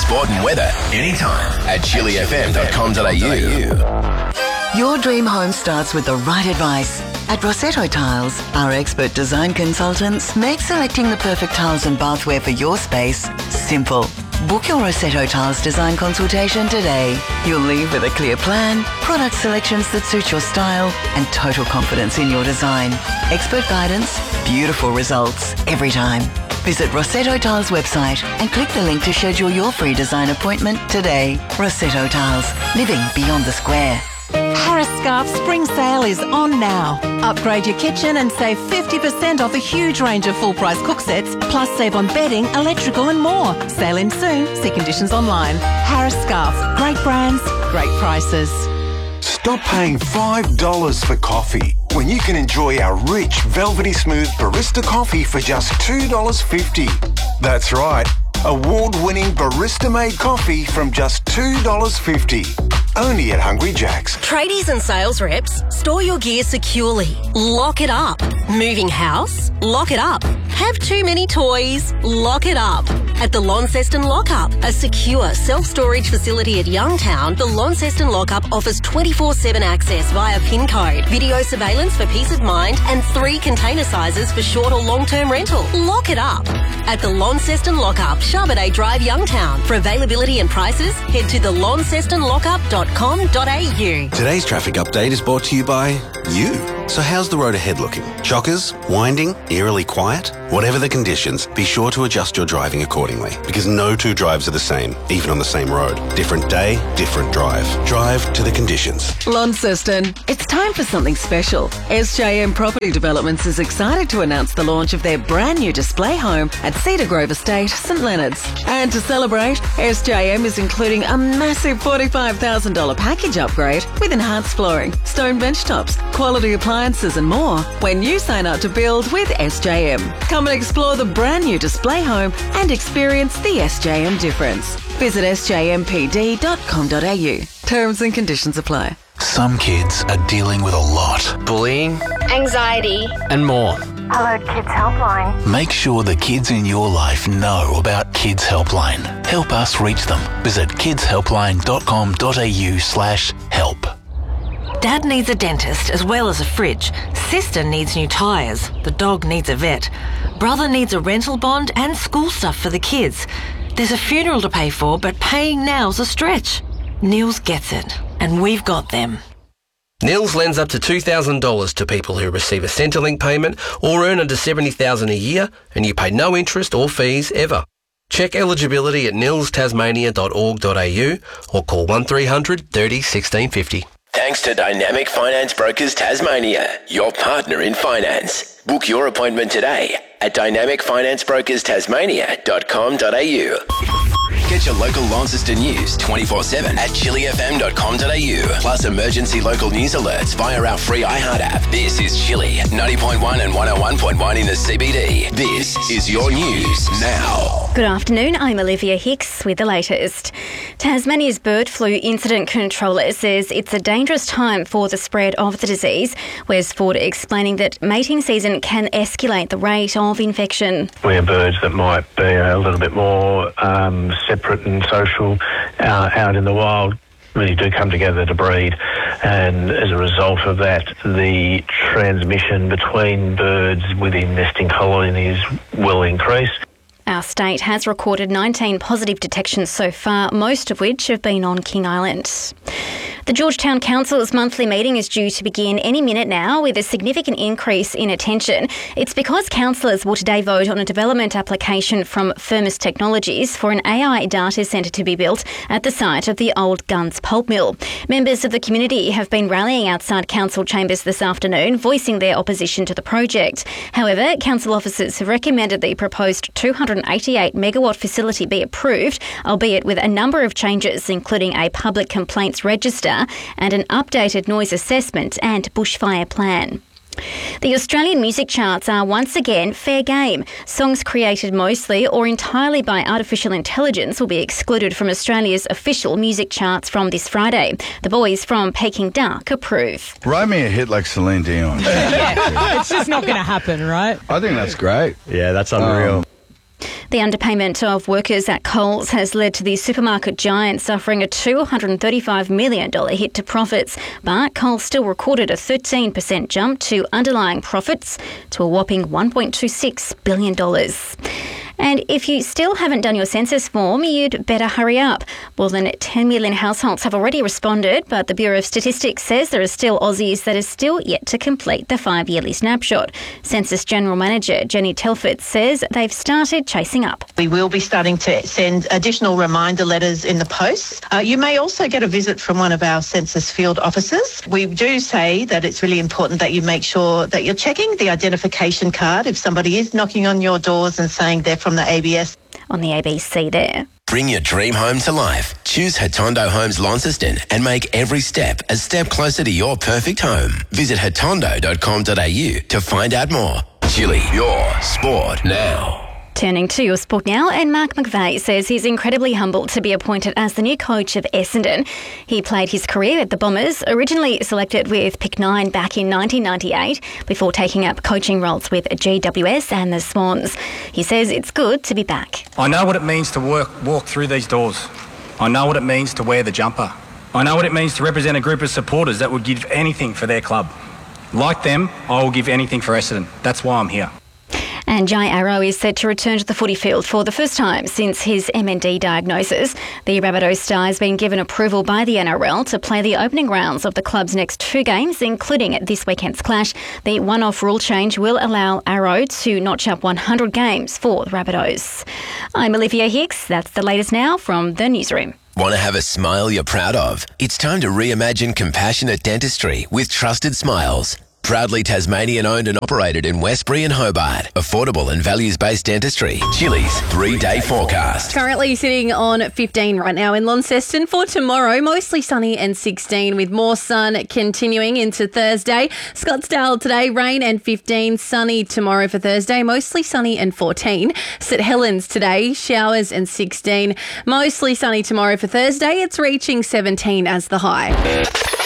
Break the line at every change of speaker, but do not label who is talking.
sport and weather anytime at chilifm.com.au.
Your dream home starts with the right advice. At Rossetto Tiles, our expert design consultants make selecting the perfect tiles and bathware for your space simple. Book your Rossetto Tiles design consultation today. You'll leave with a clear plan, product selections that suit your style, and total confidence in your design. Expert guidance, beautiful results every time. Visit Rossetto Tiles website and click the link to schedule your free design appointment today. Rossetto Tiles, living beyond the square.
Harris Scarf Spring Sale is on now. Upgrade your kitchen and save 50% off a huge range of full-price cook sets, plus save on bedding, electrical and more. Sale in soon. See conditions online. Harris Scarf. Great brands, great prices.
Stop paying $5 for coffee when you can enjoy our rich, velvety smooth barista coffee for just $2.50. That's right. Award-winning barista-made coffee from just $2.50. Only at Hungry Jack's.
Tradies and sales reps, store your gear securely. Lock it up. Moving house? Lock it up. Have too many toys? Lock it up. At the Launceston Lockup, a secure self-storage facility at Youngtown, the Launceston Lockup offers 24/7 access via PIN code, video surveillance for peace of mind, and 3 container sizes for short or long-term rental. Lock it up. At the Launceston Lockup, Charbonnet Drive, Youngtown. For availability and prices, head to thelauncestonlockup.com.au.
Today's traffic update is brought to you by you. So how's the road ahead looking? Chockers? Winding? Eerily quiet? Whatever the conditions, be sure to adjust your driving accordingly, because no two drives are the same, even on the same road. Different day, different drive. Drive to the conditions.
Launceston, it's time for something special. SJM Property Developments is excited to announce the launch of their brand new display home at Cedar Grove Estate, St Leonards. And to celebrate, SJM is including a massive $45,000 package upgrade with enhanced flooring, stone bench tops, quality appliances and more when you sign up to build with SJM. Come and explore the brand new display home and experience the SJM difference. Visit sjmpd.com.au. Terms and conditions apply.
Some kids are dealing with a lot.
Bullying,
anxiety,
and more.
Hello Kids Helpline.
Make sure the kids in your life know about Kids Helpline. Help us reach them. Visit kidshelpline.com.au/help.
Dad needs a dentist as well as a fridge. Sister needs new tyres. The dog needs a vet. Brother needs a rental bond and school stuff for the kids. There's a funeral to pay for, but paying now's a stretch. Nils gets it, and we've got them.
Nils lends up to $2,000 to people who receive a Centrelink payment or earn under $70,000 a year, and you pay no interest or fees ever. Check eligibility at nilstasmania.org.au or call 1300 30 1650.
Thanks to Dynamic Finance Brokers Tasmania, your partner in finance. Book your appointment today at dynamicfinanceBrokersTasmania.com.au. Get your local Launceston news 24/7 at chilifm.com.au. Plus emergency local news alerts via our free iHeart app. This is Chili, 90.1 and 101.1 in the CBD. This is your news now.
Good afternoon, I'm Olivia Hicks with the latest. Tasmania's bird flu incident controller says it's a dangerous time for the spread of the disease. Wes Ford explaining that mating season can escalate the rate of infection.
Where birds that might be a little bit more separate and social out in the wild really do come together to breed, and as a result of that, the transmission between birds within nesting colonies will increase.
Our state has recorded 19 positive detections so far, most of which have been on King Island. The Georgetown Council's monthly meeting is due to begin any minute now with a significant increase in attention. It's because councillors will today vote on a development application from Firmus Technologies for an AI data centre to be built at the site of the old Guns pulp mill. Members of the community have been rallying outside council chambers this afternoon, voicing their opposition to the project. However, council officers have recommended the proposed 288 megawatt facility be approved, albeit with a number of changes, including a public complaints register and an updated noise assessment and bushfire plan. The Australian music charts are once again fair game. Songs created mostly or entirely by artificial intelligence will be excluded from Australia's official music charts from this Friday. The boys from Peking Duck approve.
Write me a hit like Celine Dion.
Yeah, it's just not going to happen, right?
I think that's great.
Yeah, that's unreal.
The underpayment of workers at Coles has led to the supermarket giant suffering a $235 million hit to profits, but Coles still recorded a 13% jump to underlying profits to a whopping $1.26 billion. And if you still haven't done your census form, you'd better hurry up. More than 10 million households have already responded, but the Bureau of Statistics says there are still Aussies that are still yet to complete the 5-yearly snapshot. Census General Manager Jenny Telford says they've started chasing up.
We will be starting to send additional reminder letters in the post. You may also get a visit from one of our census field officers. We do say that it's really important that you make sure that you're checking the identification card if somebody is knocking on your doors and saying they're from the ABS.
On the ABC there.
Bring your dream home to life. Choose Hotondo Homes Launceston and make every step a step closer to your perfect home. Visit hotondo.com.au to find out more. Chili, your sport now.
Turning to your sport now, and Mark McVeigh says he's incredibly humbled to be appointed as the new coach of Essendon. He played his career at the Bombers, originally selected with Pick 9 back in 1998, before taking up coaching roles with GWS and the Swans. He says it's good to be back.
I know what it means to walk through these doors. I know what it means to wear the jumper. I know what it means to represent a group of supporters that would give anything for their club. Like them, I will give anything for Essendon. That's why I'm here.
And Jai Arrow is set to return to the footy field for the first time since his MND diagnosis. The Rabbitohs star has been given approval by the NRL to play the opening rounds of the club's next 2 games, including this weekend's clash. The one-off rule change will allow Arrow to notch up 100 games for the Rabbitohs. I'm Olivia Hicks. That's the latest now from the newsroom.
Want to have a smile you're proud of? It's time to reimagine compassionate dentistry with Trusted Smiles. Proudly Tasmanian-owned and operated in Westbury and Hobart. Affordable and values-based dentistry. Chili's 3-day forecast.
Currently sitting on 15 right now in Launceston. For tomorrow, mostly sunny and 16 with more sun continuing into Thursday. Scottsdale today, rain and 15. Sunny tomorrow for Thursday, mostly sunny and 14. St Helens today, showers and 16. Mostly sunny tomorrow for Thursday. It's reaching 17 as the high.